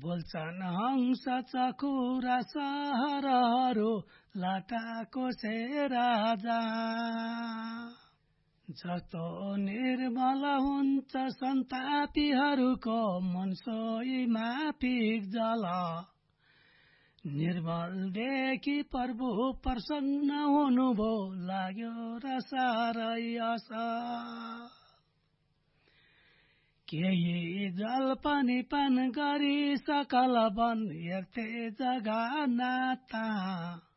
बोल्छन् हंस चखुरा सहरहरू लाटाको राजा जस्तो निर्मल हुन्छ सन्तापीहरूको मन सोहीमा पिग्जल निर्मलदेखि प्रभु प्रसन्न हुनुभयो लाग्यो र साह्रै असल केही जल पनि पान गरी सकल वन हेर्थे जगा नाता